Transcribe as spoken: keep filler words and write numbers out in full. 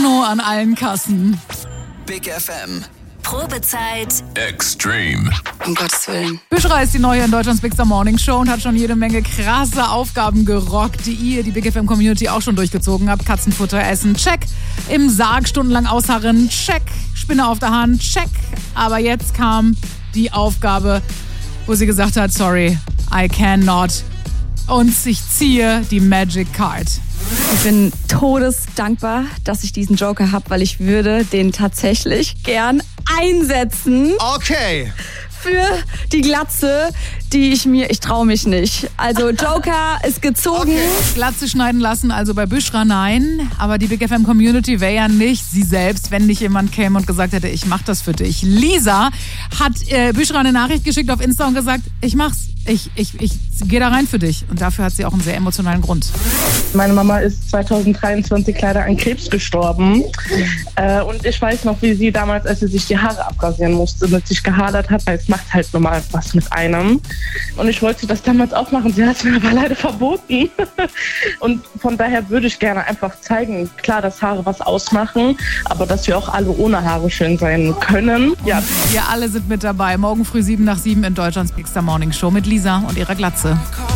Porno an allen Kassen. Big F M. Probezeit Extreme. Um Gottes Willen. Büschra ist die neue in Deutschlands Big Star Morning Show und hat schon jede Menge krasse Aufgaben gerockt, die ihr, die Big F M Community, auch schon durchgezogen habt. Katzenfutter essen, check. Im Sarg stundenlang ausharren, check. Spinne auf der Hand, check. Aber jetzt kam die Aufgabe, wo sie gesagt hat, sorry, I cannot. Und ich ziehe die Magic Card. Ich bin todesdankbar, dass ich diesen Joker habe, weil ich würde den tatsächlich gern einsetzen. Okay. Für die Glatze, die ich mir, ich traue mich nicht. Also Joker ist gezogen. Okay. Glatze schneiden lassen, also bei Büschra nein. Aber die Big F M Community wäre ja nicht sie selbst, wenn nicht jemand käme und gesagt hätte, ich mach das für dich. Lisa hat äh, Büschra eine Nachricht geschickt auf Insta und gesagt, ich mach's. Ich, ich, ich gehe da rein für dich. Und dafür hat sie auch einen sehr emotionalen Grund. Meine Mama ist zwanzig dreiundzwanzig leider an Krebs gestorben. Äh, und ich weiß noch, wie sie damals, als sie sich die Haare abrasieren musste, mit sich gehadert hat, weil es macht halt normal was mit einem. Und ich wollte das damals auch machen. Sie hat es mir aber leider verboten. Und von daher würde ich gerne einfach zeigen, klar, dass Haare was ausmachen, aber dass wir auch alle ohne Haare schön sein können. Ja. Wir alle sind mit dabei. Morgen früh sieben nach sieben in Deutschlands Big Star Morning Show mit Lisa und ihrer Glatze.